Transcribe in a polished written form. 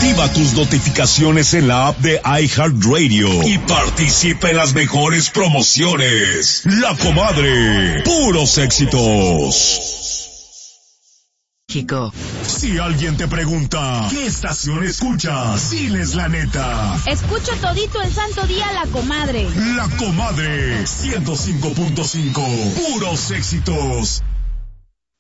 Activa tus notificaciones en la app de iHeartRadio y participa en las mejores promociones. La Comadre, puros éxitos. Chico. Si alguien te pregunta, ¿qué estación escuchas? Diles la neta. Escucho todito el santo día La Comadre. La Comadre, 105.5, puros éxitos.